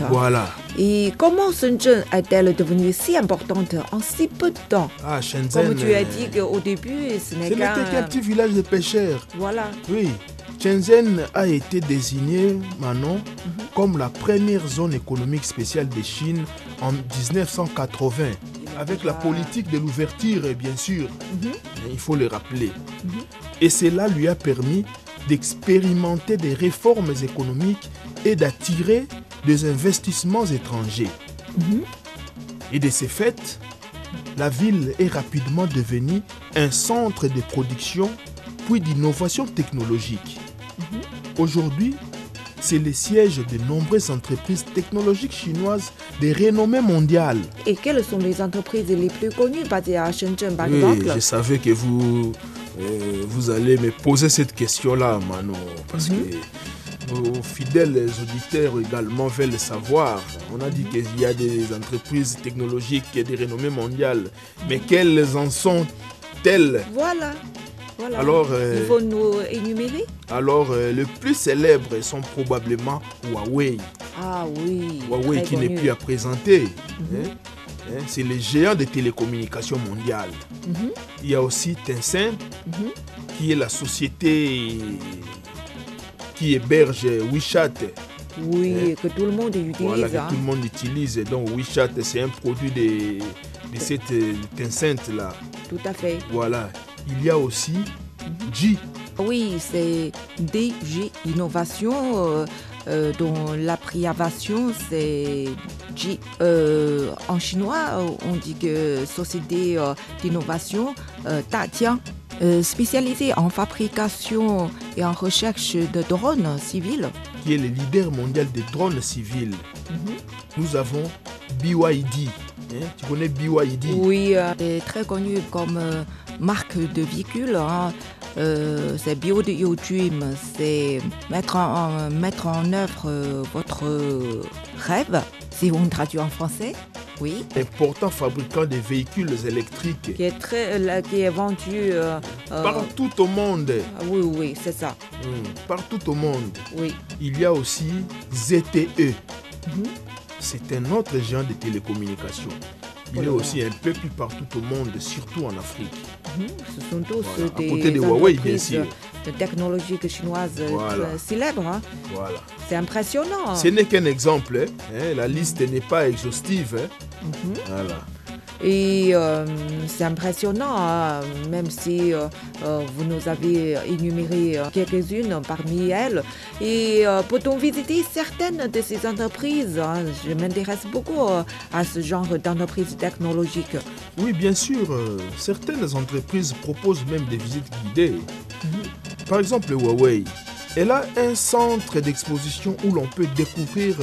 Voilà. Et comment Shenzhen est-elle devenue si importante en si peu de temps? Ah, Shenzhen. Comme tu as dit qu'au début, ce n'était qu'un petit village de pêcheurs. Voilà. Oui. Shenzhen a été désigné, Manon, comme la première zone économique spéciale de Chine en 1980, avec la politique de l'ouverture, bien sûr. Il faut le rappeler. Et cela lui a permis d'expérimenter des réformes économiques et d'attirer des investissements étrangers. Et de ce fait, la ville est rapidement devenue un centre de production puis d'innovation technologique. Aujourd'hui, c'est le siège de nombreuses entreprises technologiques chinoises de renommée mondiale. Et quelles sont les entreprises les plus connues basées à Shenzhen, par exemple? Je savais que vous allez me poser cette question-là, Manon, parce que vos fidèles auditeurs également veulent savoir. On a dit qu'il y a des entreprises technologiques de renommée mondiale, mais quelles en sont-elles? Voilà. Alors, il faut nous énumérer. Alors, le plus célèbre sont probablement Huawei. Ah oui. Huawei qui n'est plus à présenter. C'est le géant des télécommunications mondiales. Il y a aussi Tencent, qui est la société qui héberge WeChat. Oui, que tout le monde utilise. Voilà, que tout le monde utilise. Donc WeChat, c'est un produit de cette Tencent-là. Tout à fait. Voilà. Il y a aussi G. Oui, c'est DG Innovation, dont l'abréviation c'est G. En chinois, on dit que société d'innovation Datian, spécialisée en fabrication et en recherche de drones civils. Qui est le leader mondial des drones civils. Nous avons BYD. Tu connais BYD? Oui, c'est très connu comme marque de véhicule. C'est Build Your Dream, c'est mettre en œuvre votre rêve, si on traduit en français. Oui. Important fabricant de véhicules électriques. Qui est vendu partout au monde. Oui, c'est ça. Partout au monde. Oui. Il y a aussi ZTE. C'est un autre géant de télécommunications. Il est aussi un peu plus partout au monde, surtout en Afrique. Ce sont tous des à côté de Huawei, bien sûr. De technologie chinoise célèbres. Voilà. C'est impressionnant. Ce n'est qu'un exemple. La liste n'est pas exhaustive. Voilà. Et c'est impressionnant, même si vous nous avez énuméré quelques-unes parmi elles. Et peut-on visiter certaines de ces entreprises? Je m'intéresse beaucoup à ce genre d'entreprises technologiques. Oui, bien sûr. Certaines entreprises proposent même des visites guidées. Par exemple, Huawei. Elle a un centre d'exposition où l'on peut découvrir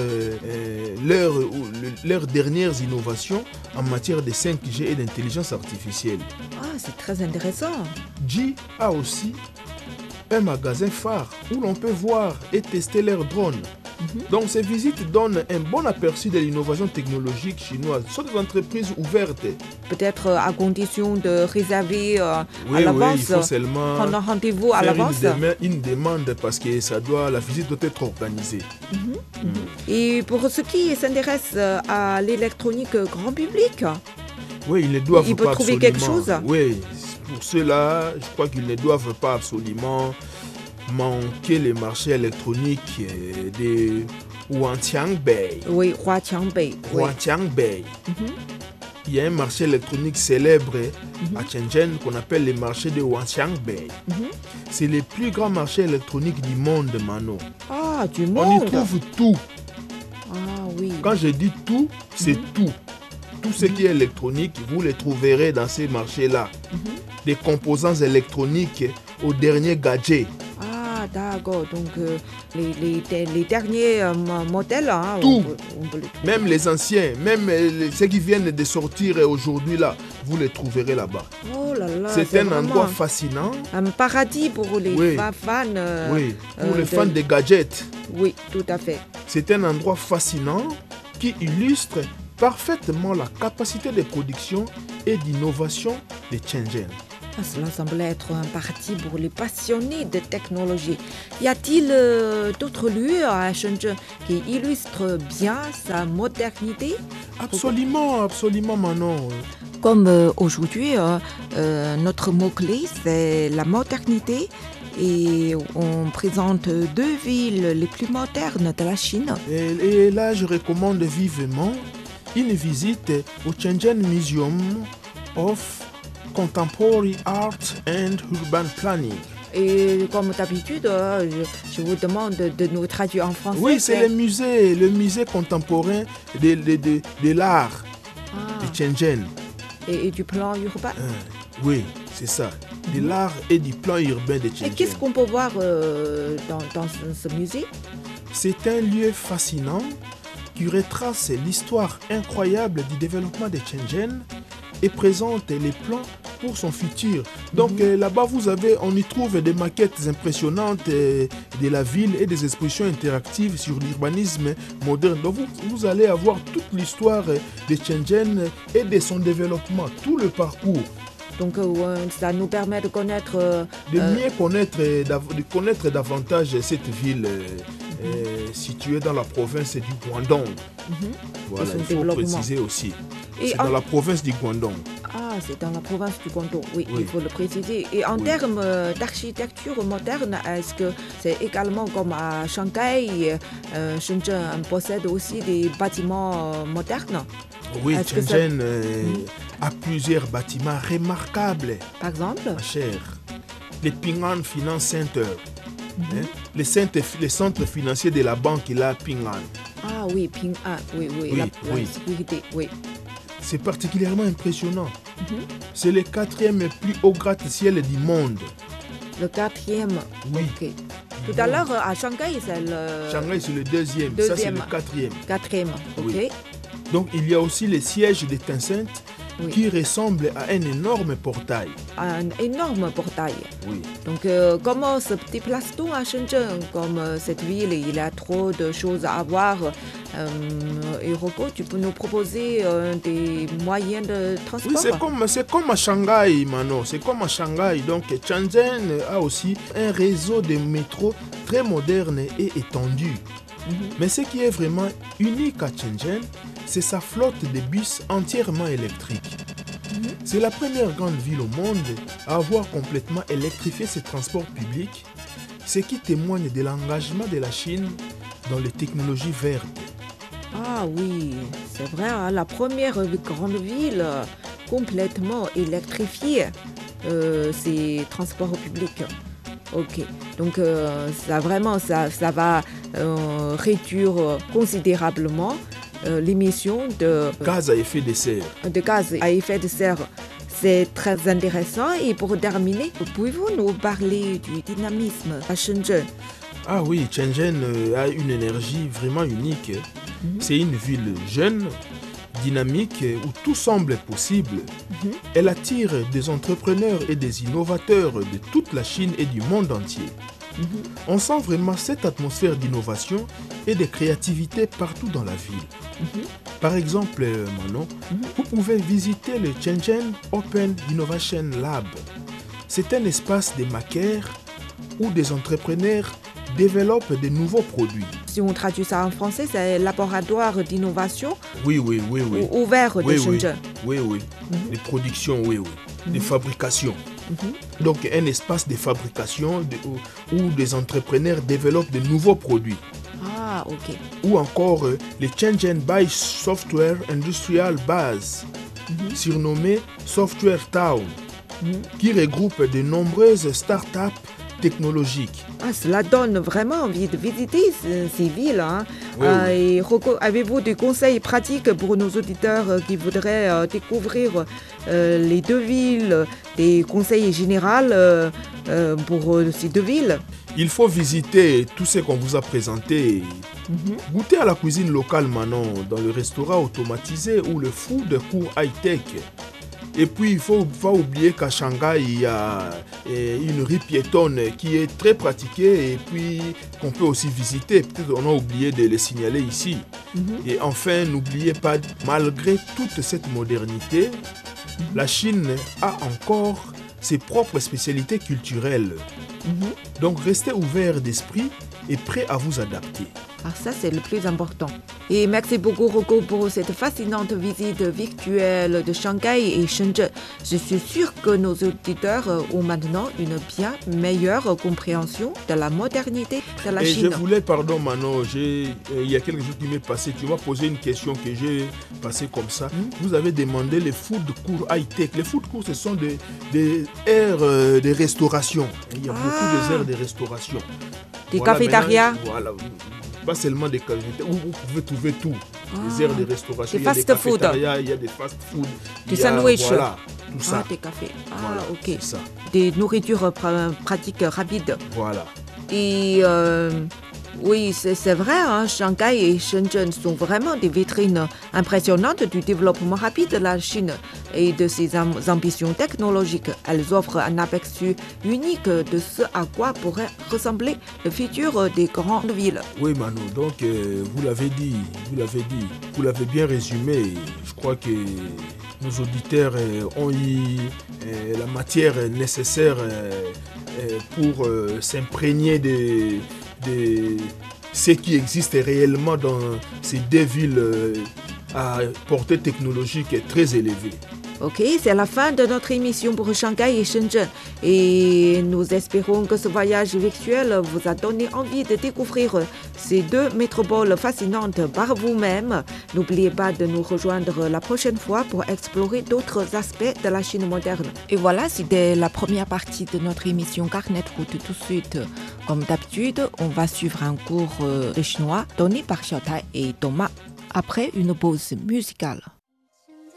leurs dernières innovations en matière de 5G et d'intelligence artificielle. Ah, c'est très intéressant. G a aussi un magasin phare où l'on peut voir et tester leurs drones. Donc ces visites donnent un bon aperçu de l'innovation technologique chinoise. Ce sont des entreprises ouvertes. Peut-être à condition de réserver à l'avance. Oui, il faut seulement prendre rendez-vous à l'avance. Une demande parce que la visite doit être organisée. Et pour ceux qui s'intéressent à l'électronique grand public, oui, ils ne doivent il peut pas trouver absolument. quelque chose. Oui, pour ceux-là, je crois qu'ils ne doivent pas absolument manquer les marchés électroniques de Huatiangbei. Oui, Huatiangbei. Huatiangbei. Il y a un marché électronique célèbre à Shenzhen qu'on appelle le marché de Huatiangbei. C'est le plus grand marché électronique du monde, Manon. Ah, du monde. On y trouve tout. Ah oui. Quand je dis tout, c'est tout. Tout ce qui est électronique, vous le trouverez dans ces marchés-là. Des composants électroniques aux derniers gadgets. Ah, d'accord. Donc, les derniers modèles, tout. On peut les trouver. Même les anciens, même ceux qui viennent de sortir aujourd'hui, là, vous les trouverez là-bas. Oh là là, c'est un endroit fascinant. Un paradis pour les fans. Pour les fans des gadgets. Oui, tout à fait. C'est un endroit fascinant qui illustre parfaitement la capacité de production et d'innovation de Shenzhen. Ah, cela semble être un parti pour les passionnés de technologie. Y a-t-il d'autres lieux à Shenzhen qui illustrent bien sa modernité? Absolument, absolument, Manon. Comme aujourd'hui, notre mot-clé, c'est la modernité. Et on présente deux villes les plus modernes de la Chine. Et là, je recommande vivement une visite au Shenzhen Museum of Contemporary Art and Urban Planning. Et comme d'habitude, je vous demande de nous traduire en français. Oui, c'est le musée contemporain de l'art de Shenzhen. Et du plan urbain. Oui, c'est ça. De l'art et du plan urbain de Shenzhen. Et qu'est-ce qu'on peut voir dans ce musée? C'est un lieu fascinant qui retrace l'histoire incroyable du développement de Shenzhen et présente les plans pour son futur. Donc là-bas, on y trouve des maquettes impressionnantes de la ville et des expositions interactives sur l'urbanisme moderne. Donc vous allez avoir toute l'histoire de Shenzhen et de son développement, tout le parcours. Donc ça nous permet de connaître... de mieux connaître davantage cette ville située dans la province du Guangdong. Voilà, il faut préciser aussi. C'est dans la province du Guangdong. Ah, c'est dans la province du Guangdong, oui, il faut le préciser. Et en termes d'architecture moderne, est-ce que c'est également comme à Shanghai, Shenzhen possède aussi des bâtiments modernes? Oui, Shenzhen a plusieurs bâtiments remarquables. Par exemple? Ma chère, le Ping An Finance Center, le centre financier de la banque là, Ping An. Ah oui, Ping An, oui, la sécurité, oui. C'est particulièrement impressionnant. C'est le 4e plus haut gratte-ciel du monde. Le 4e? Oui. Okay. Tout à l'heure, à Shanghai, c'est le... Shanghai, c'est le 2e. Ça, c'est le 4e. 4e, ok. Oui. Donc, il y a aussi le siège de Tencent qui ressemble à un énorme portail. Un énorme portail. Oui. Donc, comment se déplace-t-on à Shenzhen? Comme cette ville, il y a trop de choses à voir. Et Rocco, tu peux nous proposer des moyens de transport? Oui, c'est comme à Shanghai, Manon. C'est comme à Shanghai. Donc, Shenzhen a aussi un réseau de métro très moderne et étendu. Mais ce qui est vraiment unique à Shenzhen, c'est sa flotte de bus entièrement électriques. C'est la première grande ville au monde à avoir complètement électrifié ses transports publics, ce qui témoigne de l'engagement de la Chine dans les technologies vertes. Ah oui, c'est vrai, hein, la première grande ville complètement électrifiée, c'est transports publics. Ok, donc ça va réduire considérablement l'émission de gaz à effet de serre. C'est très intéressant. Et pour terminer, pouvez-vous nous parler du dynamisme à Shenzhen? Ah oui, Shenzhen a une énergie vraiment unique. C'est une ville jeune, dynamique, où tout semble possible. Elle attire des entrepreneurs et des innovateurs de toute la Chine et du monde entier. On sent vraiment cette atmosphère d'innovation et de créativité partout dans la ville. Par exemple, Manon, vous pouvez visiter le Shenzhen Open Innovation Lab. C'est un espace de maquères où des entrepreneurs développent de nouveaux produits. Si on traduit ça en français, c'est laboratoire d'innovation. Oui. Ouvert de Shenzhen. Oui. De production, de fabrication. Donc un espace de fabrication où des entrepreneurs développent de nouveaux produits. Ah, ok. Ou encore le Shenzhen Bai Software Industrial Base, surnommé Software Town, qui regroupe de nombreuses startups technologiques. Ah, cela donne vraiment envie de visiter ces villes. Hein. Oui. Et Rocco, avez-vous des conseils pratiques pour nos auditeurs qui voudraient découvrir les deux villes, des conseils généraux pour ces deux villes? Il faut visiter tout ce qu'on vous a présenté. Goûter à la cuisine locale, Manon, dans le restaurant automatisé ou le food court high-tech. Et puis, il ne faut pas oublier qu'à Shanghai, il y a une rue piétonne qui est très pratiquée et puis qu'on peut aussi visiter. Peut-être qu'on a oublié de le signaler ici. Et enfin, n'oubliez pas, malgré toute cette modernité, la Chine a encore ses propres spécialités culturelles. Donc restez ouverts d'esprit et prêts à vous adapter. Ah, ça, c'est le plus important. Et merci beaucoup, Rocco, pour cette fascinante visite virtuelle de Shanghai et Shenzhen. Je suis sûre que nos auditeurs ont maintenant une bien meilleure compréhension de la modernité de la Chine. Et je voulais, pardon Manon, il y a quelque chose qui m'est passé. Tu m'as posé une question que j'ai passée comme ça. Vous avez demandé les food courts high-tech. Les food courts, ce sont des aires de restauration. Il y a beaucoup d'aires de restauration. Des cafétérias. Voilà. Pas seulement des cafétérias, où vous pouvez trouver tout. Des aires de restauration, des il y a des fast-food. cafétérias, il y a des fast-food. Des sandwichs. Voilà, tout ça. Ah, des cafés. Ah, Voilà, ok. c'est ça. Des nourritures pratiques rapides. Voilà. Et oui, c'est vrai, hein, Shanghai et Shenzhen sont vraiment des vitrines impressionnantes du développement rapide de la Chine et de ses ambitions technologiques. Elles offrent un aperçu unique de ce à quoi pourrait ressembler le futur des grandes villes. Oui, Manu, donc vous l'avez dit, vous l'avez bien résumé. Je crois que nos auditeurs ont eu la matière nécessaire pour s'imprégner de ce qui existe réellement dans ces deux villes à portée technologique très élevée. Ok, c'est la fin de notre émission pour Shanghai et Shenzhen. Et nous espérons que ce voyage virtuel vous a donné envie de découvrir ces deux métropoles fascinantes par vous-même. N'oubliez pas de nous rejoindre la prochaine fois pour explorer d'autres aspects de la Chine moderne. Et voilà, c'était la première partie de notre émission Carnet Route. Tout de suite, comme d'habitude, on va suivre un cours de chinois donné par Xiaotai et Thomas après une pause musicale.